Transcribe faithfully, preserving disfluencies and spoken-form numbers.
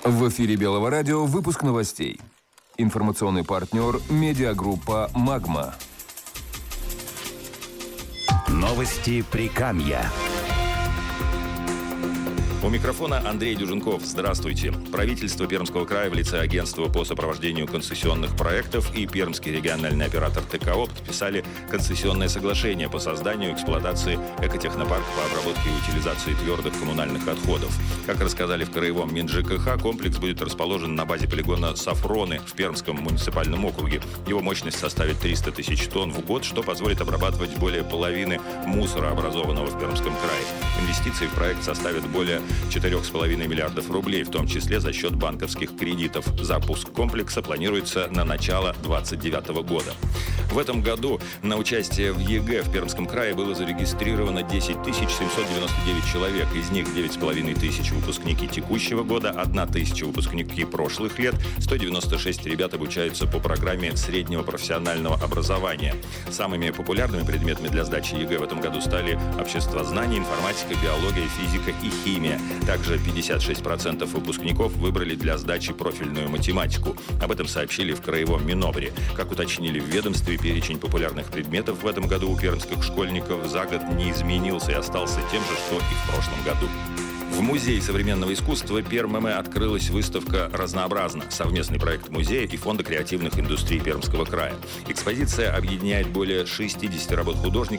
В эфире Белого радио выпуск новостей. Информационный партнер – медиагруппа «Магма». Новости Прикамья. У микрофона Андрей Дюженков. Здравствуйте. Правительство Пермского края в лице агентства по сопровождению концессионных проектов и Пермский региональный оператор ТКО подписали концессионное соглашение по созданию и эксплуатации экотехнопарка по обработке и утилизации твердых коммунальных отходов. Как рассказали в краевом МинЖКХ, комплекс будет расположен на базе полигона Сафроны в Пермском муниципальном округе. Его мощность составит триста тысяч тонн в год, что позволит обрабатывать более половины мусора, образованного в Пермском крае. Инвестиции в проект составят более четыре с половиной миллиардов рублей, в том числе за счет банковских кредитов. Запуск комплекса планируется на начало две тысячи двадцать девятого года. В этом году на участие в ЕГЭ в Пермском крае было зарегистрировано десять тысяч семьсот девяносто девять человек. Из них девять с половиной тысяч выпускники текущего года, одна тысяча выпускники прошлых лет, сто девяносто шесть ребят обучаются по программе среднего профессионального образования. Самыми популярными предметами для сдачи ЕГЭ в этом году стали обществознание, информатика, биология, физика и химия. Также пятьдесят шесть процентов выпускников выбрали для сдачи профильную математику. Об этом сообщили в краевом Минобре. Как уточнили в ведомстве, перечень популярных предметов в этом году у пермских школьников за год не изменился и остался тем же, что и в прошлом году. В Музее современного искусства ПермМ открылась выставка «Разнообразно» — совместный проект музея и Фонда креативных индустрий Пермского края. Экспозиция объединяет более шестидесяти работ художников